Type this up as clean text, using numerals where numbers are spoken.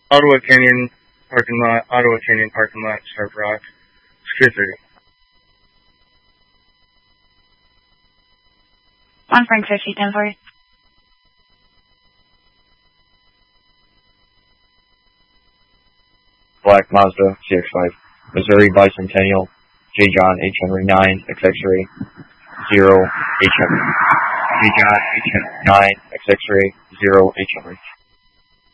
Ottawa Canyon parking lot, Sharp Rock, Secure 30. On Frank 50, 10 for you. Black Mazda CX-5, Missouri Bicentennial, J. John H. Henry 9, XX-ray, 0 H. Henry. J. John H. Henry 9, XX-ray, 0 H. Henry.